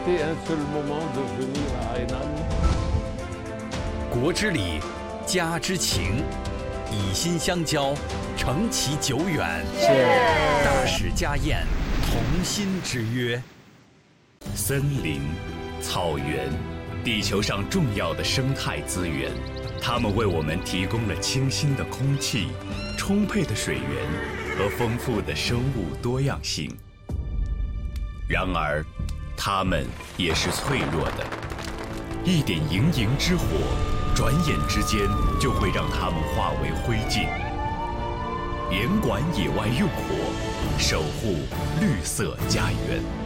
hésité un seul moment de venir à Hainan. 国之礼，家之情，以心相交，承其久远。大使家宴，同心之约。 森林、草原，地球上重要的生态资源，它们为我们提供了清新的空气、充沛的水源和丰富的生物多样性。然而，它们也是脆弱的，一点营营之火，转眼之间就会让它们化为灰烬。严管野外用火，守护绿色家园。